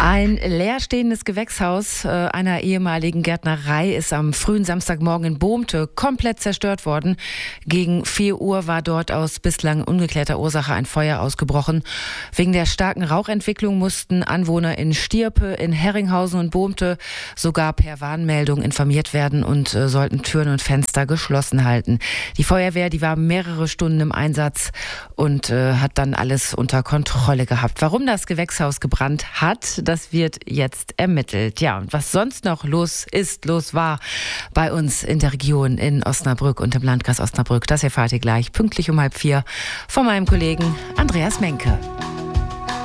Ein leerstehendes Gewächshaus einer ehemaligen Gärtnerei ist am frühen Samstagmorgen in Bohmte komplett zerstört worden. Gegen 4 Uhr war dort aus bislang ungeklärter Ursache ein Feuer ausgebrochen. Wegen der starken Rauchentwicklung mussten Anwohner in Stierpe, in Herringhausen und Bohmte sogar per Warnmeldung informiert werden und sollten Türen und Fenster geschlossen halten. Die Feuerwehr, die war mehrere Stunden im Einsatz und hat dann alles unter Kontrolle gehabt. Warum das Gewächshaus gebrannt hat, das wird jetzt ermittelt. Ja, und was sonst noch los war bei uns in der Region in Osnabrück und im Landkreis Osnabrück, das erfahrt ihr gleich pünktlich um 3:30 von meinem Kollegen Andreas Menke.